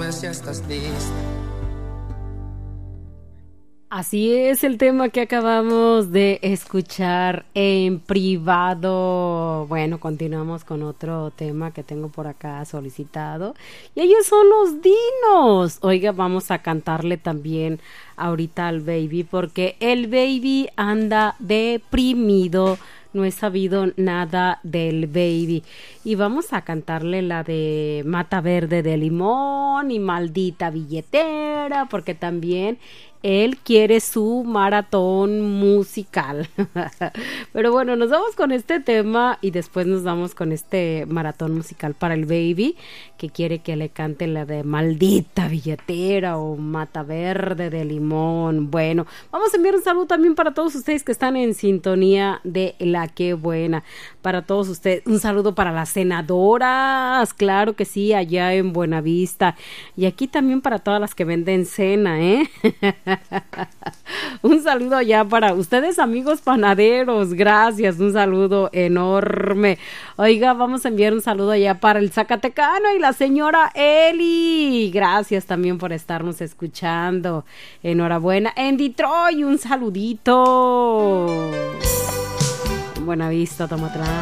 si ya estás lista. Así es el tema que acabamos de escuchar en privado. Bueno, continuamos con otro tema que tengo por acá solicitado. Y ellos son los dinos. Oiga, vamos a cantarle también ahorita al baby porque el baby anda deprimido. No he sabido nada del baby. Y vamos a cantarle la de Mata Verde de Limón y Maldita Billetera, porque también él quiere su maratón musical. Pero bueno, nos vamos con este tema y después nos vamos con este maratón musical para el baby, que quiere que le cante la de Maldita Billetera o Mata Verde de Limón. Bueno, vamos a enviar un saludo también para todos ustedes que están en sintonía de La Qué Buena. Para todos ustedes, un saludo para las senadoras, claro que sí, allá en Buenavista. Y aquí también para todas las que venden cena, ¿eh? Un saludo allá para ustedes, amigos panaderos, gracias, un saludo enorme. Oiga, vamos a enviar un saludo allá para el Zacatecano y la señora Eli, gracias también por estarnos escuchando, enhorabuena. En Detroit, un saludito. Buenavista, Tomatlán.